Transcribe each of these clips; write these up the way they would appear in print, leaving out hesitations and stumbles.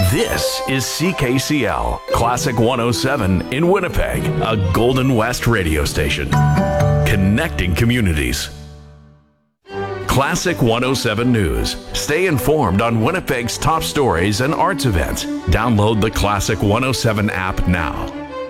This is CKCL, Classic 107 in Winnipeg, a Golden West radio station. Connecting communities. Classic 107 News. Stay informed on Winnipeg's top stories and arts events. Download the Classic 107 app now.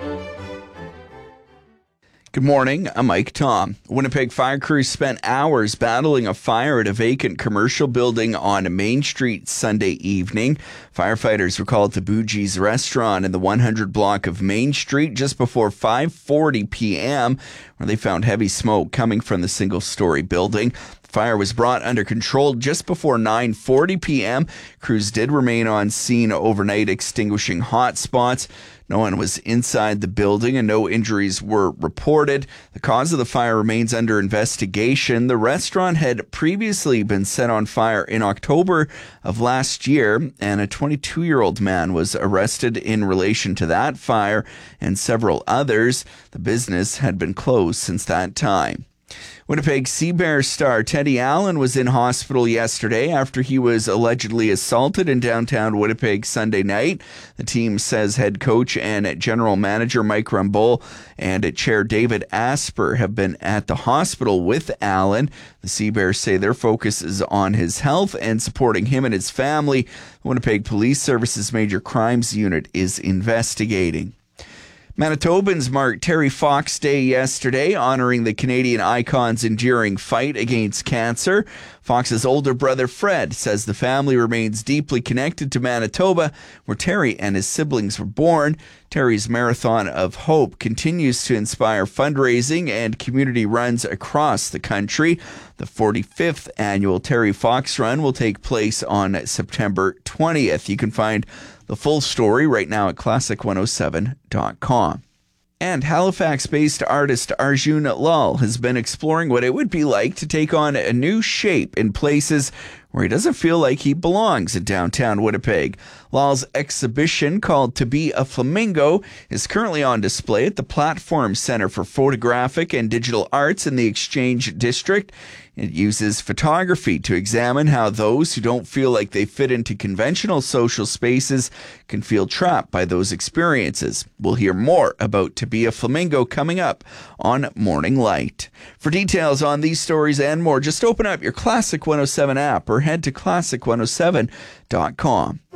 Good morning, I'm Mike Tom. Winnipeg fire crews spent hours battling a fire at a vacant commercial building on Main Street Sunday evening. Firefighters were called to Boogie's restaurant in the 100 block of Main Street just before 5:40 p.m., where they found heavy smoke coming from the single-story building. Fire was brought under control just before 9:40 p.m. Crews did remain on scene overnight, extinguishing hot spots. No one was inside the building and no injuries were reported. The cause of the fire remains under investigation. The restaurant had previously been set on fire in October of last year, and a 22-year-old man was arrested in relation to that fire and several others. The business had been closed since that time. Winnipeg Sea Bear star Teddy Allen was in hospital yesterday after he was allegedly assaulted in downtown Winnipeg Sunday night. The team says head coach and general manager Mike Rumbull and chair David Asper have been at the hospital with Allen. The Sea Bears say their focus is on his health and supporting him and his family. The Winnipeg Police Services Major Crimes Unit is investigating. Manitobans marked Terry Fox Day yesterday, honoring the Canadian icon's enduring fight against cancer. Fox's older brother Fred says the family remains deeply connected to Manitoba, where Terry and his siblings were born. Terry's Marathon of Hope continues to inspire fundraising and community runs across the country. The 45th annual Terry Fox Run will take place on September 20th. You can find the full story right now at classic107.com. And Halifax-based artist Arjun Lal has been exploring what it would be like to take on a new shape in places where he doesn't feel like he belongs in downtown Winnipeg. Lal's exhibition, called To Be a Flamingo, is currently on display at the Platform Center for Photographic and Digital Arts in the Exchange District. It uses photography to examine how those who don't feel like they fit into conventional social spaces can feel trapped by those experiences. We'll hear more about To Be a Flamingo coming up on Morning Light. For details on these stories and more, just open up your Classic 107 app or head to classic107.com.